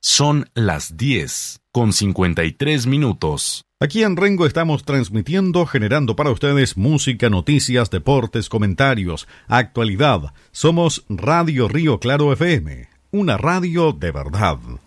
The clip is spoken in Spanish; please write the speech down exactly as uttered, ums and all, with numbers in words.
Son las diez con cincuenta y tres minutos. Aquí en Rengo estamos transmitiendo, generando para ustedes música, noticias, deportes, comentarios, actualidad. Somos Radio Río Claro F M, una radio de verdad.